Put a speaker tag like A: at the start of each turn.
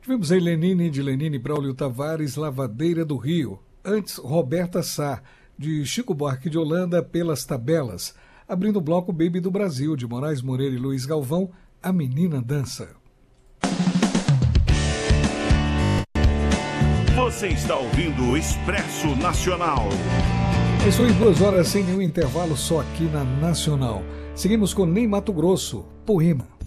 A: Tivemos aí Lenine, de Lenine, Braulio Tavares, Lavadeira do Rio. Antes, Roberta Sá, de Chico Buarque de Holanda, Pelas Tabelas. Abrindo o bloco Baby do Brasil, de Moraes Moreira e Luiz Galvão, A Menina Dança.
B: Você está ouvindo o Expresso Nacional.
A: Isso em 2 horas sem nenhum intervalo, só aqui na Nacional. Seguimos com Ney Matogrosso, Poema.